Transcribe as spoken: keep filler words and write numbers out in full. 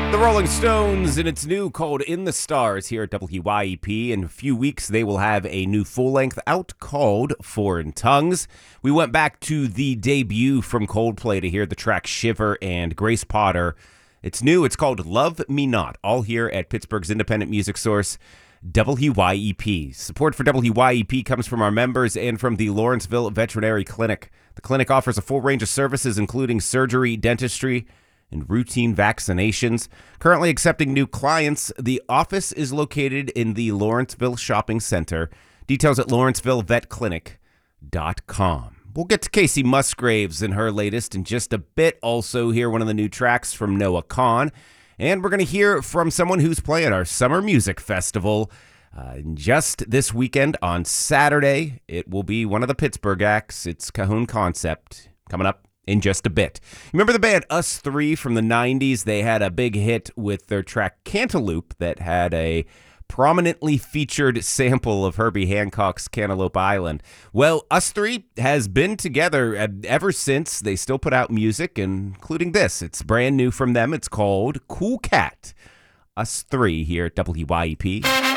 The Rolling Stones, and it's new, called In the Stars, here at W Y E P. In a few weeks, they will have a new full-length out called Foreign Tongues. We went back to the debut from Coldplay to hear the track Shiver and Grace Potter. It's new. It's called Love Me Not, all here at Pittsburgh's independent music source, W Y E P. Support for W Y E P comes from our members and from the Lawrenceville Veterinary Clinic. The clinic offers a full range of services, including surgery, dentistry, and routine vaccinations. Currently accepting new clients, the office is located in the Lawrenceville Shopping Center. Details at lawrenceville vet clinic dot com. We'll get to Casey Musgraves and her latest in just a bit. Also hear one of the new tracks from Noah Kahan. And we're going to hear from someone who's playing our Summer Music Festival uh, just this weekend on Saturday. It will be one of the Pittsburgh acts. It's Cajon Concept coming up in just a bit. Remember the band Us Three from the nineties? They had a big hit with their track Cantaloupe that had a prominently featured sample of Herbie Hancock's Cantaloupe Island. Well, Us Three has been together ever since. They still put out music, including this. It's brand new from them. It's called Cool Cat. Us Three here at W Y E P.